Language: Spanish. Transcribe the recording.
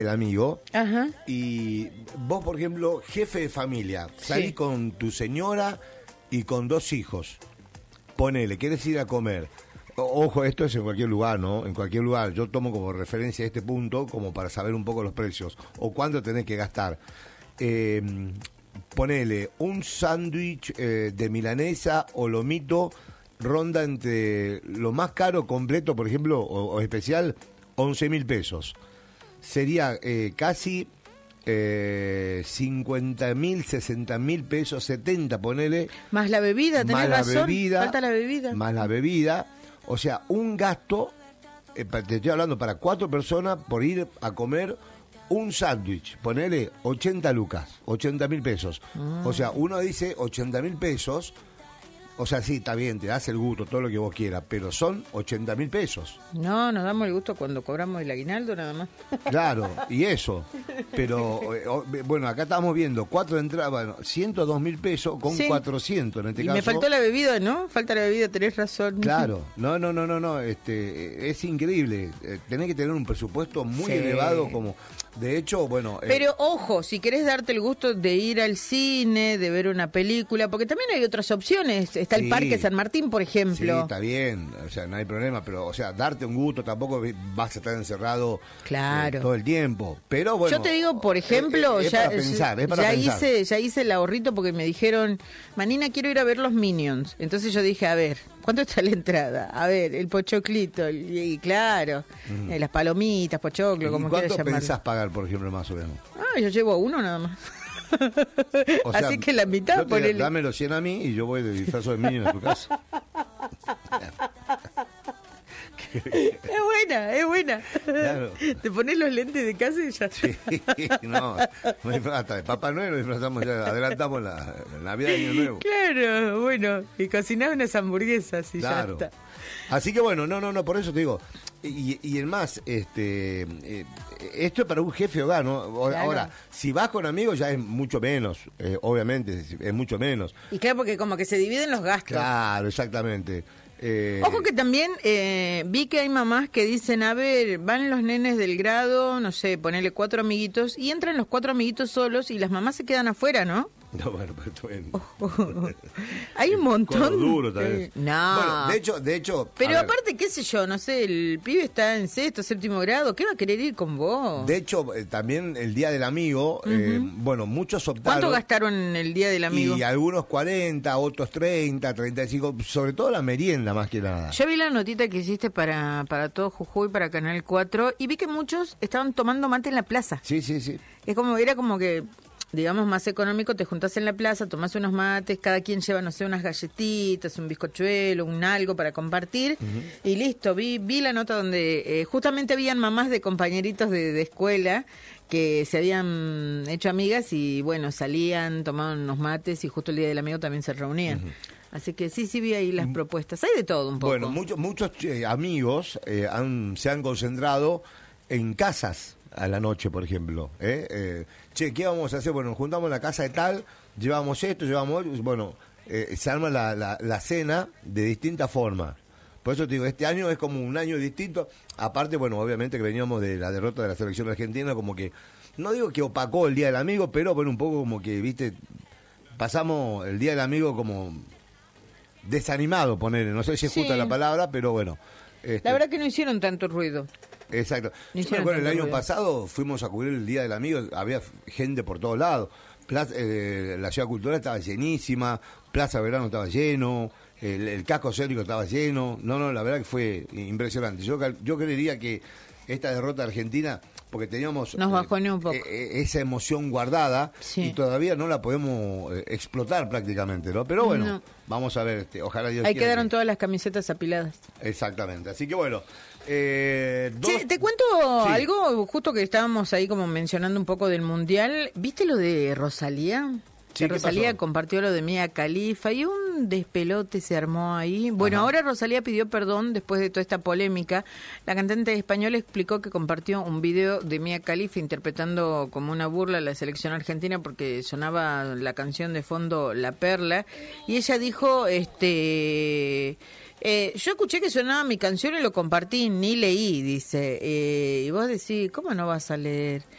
el amigo. Ajá. Y vos, por ejemplo, jefe de familia, salís Sí. con tu señora y con 2 hijos. Ponele, ¿querés ir a comer? Ojo, esto es en cualquier lugar, ¿no? En cualquier lugar. Yo tomo como referencia este punto como para saber un poco los precios o cuánto tenés que gastar. Ponele, un sándwich de milanesa o lomito ronda entre lo más caro, completo, por ejemplo, o especial, 11.000 pesos. Sería casi 50.000, 60.000 pesos, 70, ponele. Más la bebida, tenés Más la razón. bebida, Falta la bebida. más la bebida. O sea, un gasto, te estoy hablando para 4 personas por ir a comer un sándwich. Ponele 80 lucas, 80.000 pesos. O sea, uno dice 80.000 pesos. O sea, sí, está bien, te das el gusto, todo lo que vos quieras, pero son 80.000 pesos. No, nos damos el gusto cuando cobramos el aguinaldo nada más. Claro, y eso. Pero, bueno, acá estamos viendo 4 entradas, bueno, 102.000 pesos con Sí. 400 en este Y caso. me faltó la bebida, ¿no? Falta la bebida, tenés razón. Claro, no, es increíble. Tenés que tener un presupuesto muy Sí. elevado, como, de hecho, bueno. Pero ojo, si querés darte el gusto de ir al cine, de ver una película, porque también hay otras opciones. Está el Sí. Parque San Martín, por Sí, ejemplo. está bien, o sea, no hay problema, pero, o sea, darte un gusto, tampoco vas a estar encerrado Claro. todo el tiempo. Pero bueno. Yo te digo, por ejemplo, es ya, para pensar, es para ya pensar. ya hice el ahorrito porque me dijeron, Manina, quiero ir a ver los Minions. Entonces yo dije, a ver, ¿cuánto está la entrada? A ver, el pochoclito, y claro, las palomitas, pochoclo, ¿Y como quieras cuánto llamarlo. pensás pagar, por ejemplo, más o menos? Ah, yo llevo uno nada más. O sea, Así que la mitad, yo te diría, ponele. dame los 100 a mí y yo voy de disfrazo de Minion a tu casa. Es buena, es buena. Claro. Te pones los lentes de casa y ya está. Sí, no hasta de Papá Noel nos disfrazamos ya, adelantamos la Navidad y Año Nuevo. Claro, bueno, y cocinás unas hamburguesas y Claro. ya está. Así que bueno, no, por eso te digo. Y el más, esto es para un jefe de hogar, ¿no? Claro. Ahora, si vas con amigos ya es mucho menos, obviamente, es mucho menos. Y claro, porque como que se dividen los gastos. Claro, exactamente. Ojo que también vi que hay mamás que dicen, a ver, van los nenes del grado, no sé, ponele 4 amiguitos, y entran los 4 amiguitos solos y las mamás se quedan afuera, ¿no? No, bueno, pero esto es... Hay un montón. Codo duro, tal vez. No. Bueno, de hecho... a Pero ver, aparte, qué sé yo, no sé, el pibe está en 6º, 7º grado, ¿qué va a querer ir con vos? de hecho, también el Día del Amigo, bueno, muchos optaron... ¿Cuánto gastaron en el Día del Amigo? Y algunos 40, otros 30, 35, sobre todo la merienda más que nada. Yo vi la notita que hiciste para todo Jujuy, para Canal 4, y vi que muchos estaban tomando mate en la plaza. Sí. Era como que, digamos, más económico, te juntás en la plaza, tomás unos mates, cada quien lleva, no sé, unas galletitas, un bizcochuelo, un algo para compartir, y listo. Vi la nota donde justamente habían mamás de compañeritos de escuela que se habían hecho amigas y, bueno, salían, tomaban unos mates y justo el Día del Amigo también se reunían. Así que sí vi ahí las propuestas. Hay de todo un poco. Bueno, muchos amigos se han concentrado en casas a la noche, por ejemplo. Che, ¿qué vamos a hacer? Bueno, nos juntamos en la casa de tal, llevamos esto, bueno, se arma la cena de distinta forma. Por eso te digo, este año es como un año distinto. Aparte, bueno, obviamente que veníamos de la derrota de la selección argentina, como que, no digo que opacó el Día del Amigo, pero bueno, un poco como que, viste, pasamos el Día del Amigo como desanimado, ponerle, no sé si es justa Sí. la palabra, pero bueno. La verdad que no hicieron tanto ruido. Exacto. No Yo me hicieron acuerdo el tanto año ruido. pasado fuimos a cubrir el Día del Amigo, había gente por todos lados. La Ciudad Cultural estaba llenísima, Plaza Verano estaba lleno, el casco céntrico estaba lleno. No, la verdad que fue impresionante. Yo creería que esta derrota argentina, porque teníamos Nos bajoneó un poco. esa emoción guardada Sí. y todavía no la podemos explotar prácticamente, ¿no? Pero bueno, No. vamos a ver, ojalá Dios Ahí quiera quedaron que- todas las camisetas apiladas. Exactamente, así que bueno. Che, te cuento Sí. algo, justo que estábamos ahí como mencionando un poco del Mundial. ¿Viste lo de Rosalía? Sí, Que ¿qué Rosalía pasó? compartió lo de Mia Khalifa y un despelote se armó ahí. Bueno, Ajá. ahora Rosalía pidió perdón después de toda esta polémica. La cantante española explicó que compartió un video de Mia Khalifa interpretando como una burla a la selección argentina porque sonaba la canción de fondo La Perla. Y ella dijo, yo escuché que sonaba mi canción y lo compartí, ni leí, dice. Y vos decís, ¿cómo no vas a leer?